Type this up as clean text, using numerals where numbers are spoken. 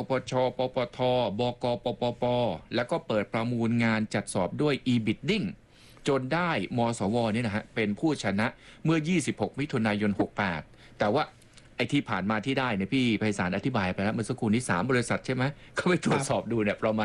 ปชปปทบกปปปแล้วก็เปิดประมูลงานจัดสอบด้วย e-bidding จนได้มสวเนี่ยนะฮะเป็นผู้ชนะเมื่อ 26 มิถุนายน 68 แต่ว่าไอ้ที่ผ่านมาที่ได้เนี่ยพี่ไพศาลอธิบายไปแล้วเมื่อสักครู่นี้3 บริษัทใช่ไหมเขาไปตรวจสอบดูเนี่ยประมาณ